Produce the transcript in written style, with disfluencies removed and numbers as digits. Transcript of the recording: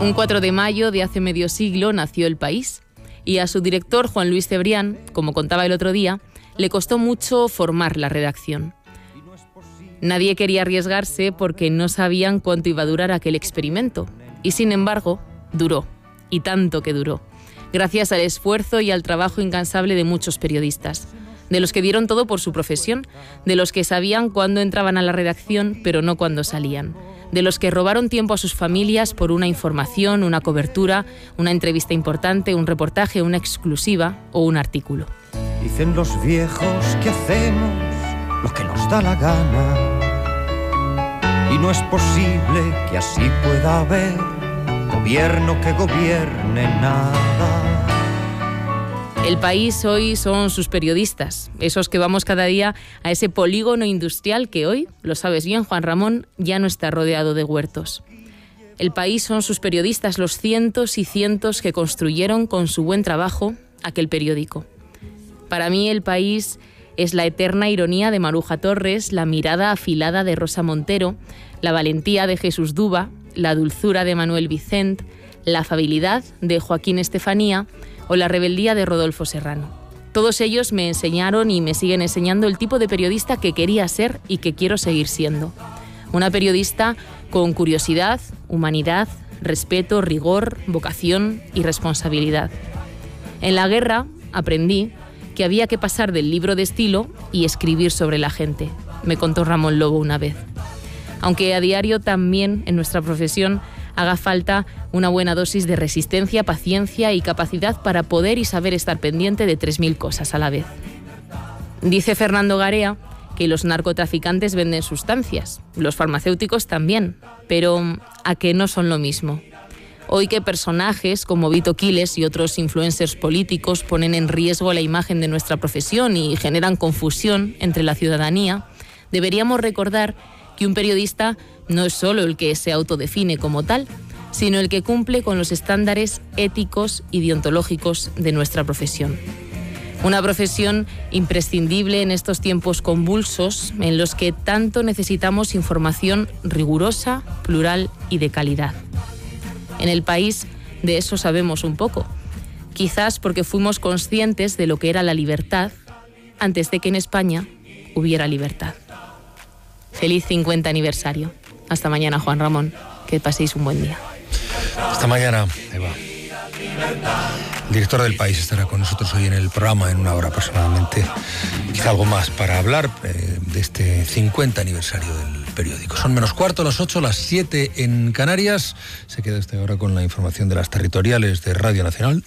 Un 4 de mayo de hace medio siglo nació El País y a su director, Juan Luis Cebrián, como contaba el otro día, le costó mucho formar la redacción. Nadie quería arriesgarse porque no sabían cuánto iba a durar aquel experimento. Y sin embargo, duró. Y tanto que duró. Gracias al esfuerzo y al trabajo incansable de muchos periodistas. De los que dieron todo por su profesión. De los que sabían cuándo entraban a la redacción, pero no cuándo salían. De los que robaron tiempo a sus familias por una información, una cobertura, una entrevista importante, un reportaje, una exclusiva o un artículo. Dicen los viejos que hacemos lo que nos da la gana. Y no es posible que así pueda haber gobierno que gobierne nada. El País hoy son sus periodistas, esos que vamos cada día a ese polígono industrial que hoy, lo sabes bien, Juan Ramón, ya no está rodeado de huertos. El País son sus periodistas, los cientos y cientos que construyeron con su buen trabajo aquel periódico. Para mí El País es la eterna ironía de Maruja Torres, la mirada afilada de Rosa Montero, la valentía de Jesús Duba, la dulzura de Manuel Vicent, la afabilidad de Joaquín Estefanía o la rebeldía de Rodolfo Serrano. Todos ellos me enseñaron y me siguen enseñando el tipo de periodista que quería ser y que quiero seguir siendo. Una periodista con curiosidad, humanidad, respeto, rigor, vocación y responsabilidad. En la guerra aprendí que había que pasar del libro de estilo y escribir sobre la gente, me contó Ramón Lobo una vez. Aunque a diario también en nuestra profesión haga falta una buena dosis de resistencia, paciencia y capacidad para poder y saber estar pendiente de 3000 cosas a la vez. Dice Fernando Garea que los narcotraficantes venden sustancias, los farmacéuticos también, pero ¿a qué no son lo mismo? Hoy que personajes como Vito Quiles y otros influencers políticos ponen en riesgo la imagen de nuestra profesión y generan confusión entre la ciudadanía, deberíamos recordar que un periodista no es solo el que se autodefine como tal, sino el que cumple con los estándares éticos y deontológicos de nuestra profesión. Una profesión imprescindible en estos tiempos convulsos en los que tanto necesitamos información rigurosa, plural y de calidad. En El País de eso sabemos un poco, quizás porque fuimos conscientes de lo que era la libertad antes de que en España hubiera libertad. Feliz 50 aniversario. Hasta mañana, Juan Ramón. Que paséis un buen día. Hasta mañana, Eva. El director del País estará con nosotros hoy en el programa en una hora aproximadamente. Quizá algo más para hablar de este 50 aniversario del periódico. Son menos cuarto, las 8, las 7 en Canarias. Se queda hasta ahora con la información de las territoriales de Radio Nacional.